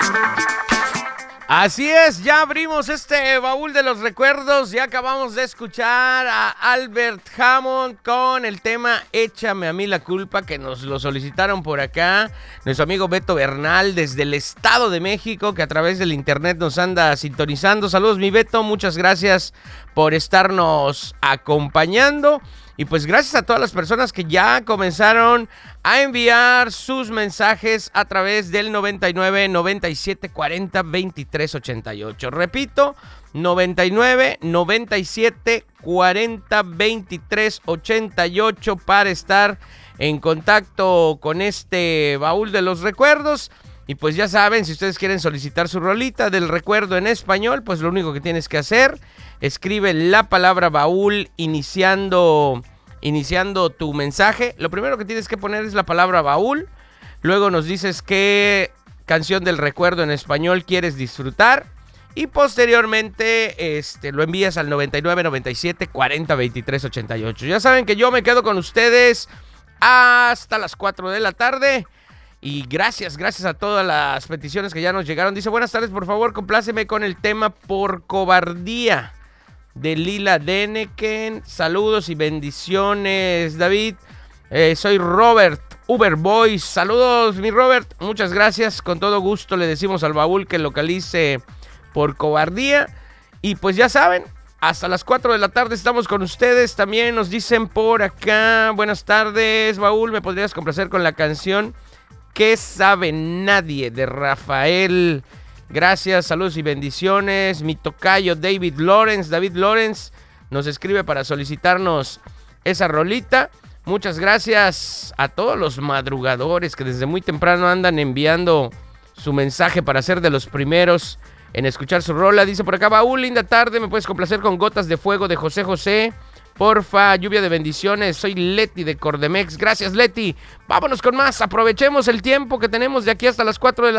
Así es, ya abrimos este baúl de los recuerdos, ya acabamos de escuchar a Albert Hammond con el tema Échame a mí la culpa, que nos lo solicitaron por acá, nuestro amigo Beto Bernal desde el Estado de México, que a través del internet nos anda sintonizando. Saludos mi Beto, muchas gracias por estarnos acompañando. Y pues gracias a todas las personas que ya comenzaron a enviar sus mensajes a través del 99 97 40 23 88. Repito, 99 97 40 23 88 para estar en contacto con este baúl de los recuerdos. Y pues ya saben, si ustedes quieren solicitar su rolita del recuerdo en español, pues lo único que tienes que hacer, escribe la palabra baúl iniciando tu mensaje. Lo primero que tienes que poner es la palabra baúl. Luego nos dices qué canción del recuerdo en español quieres disfrutar. Y posteriormente lo envías al 99 97 40 23 88. Ya saben que yo me quedo con ustedes hasta las 4 de la tarde. Y gracias a todas las peticiones que ya nos llegaron. Dice, buenas tardes, por favor, compláceme con el tema Por Cobardía de Lila Deneken. Saludos y bendiciones, David. Soy Robert, Uber Boys. Saludos, mi Robert. Muchas gracias. Con todo gusto le decimos al baúl que localice Por Cobardía. Y pues ya saben, hasta las 4 de la tarde estamos con ustedes. También nos dicen por acá, buenas tardes, baúl, ¿me podrías complacer con la canción ¿Qué sabe nadie? De Rafael? Gracias, saludos y bendiciones. Mi tocayo David Lawrence nos escribe para solicitarnos esa rolita. Muchas gracias a todos los madrugadores que desde muy temprano andan enviando su mensaje para ser de los primeros en escuchar su rola. Dice por acá, baúl, linda tarde, ¿me puedes complacer con Gotas de Fuego de José José? Porfa, lluvia de bendiciones. Soy Leti de Cordemex. Gracias, Leti. Vámonos con más. Aprovechemos el tiempo que tenemos de aquí hasta las 4 de la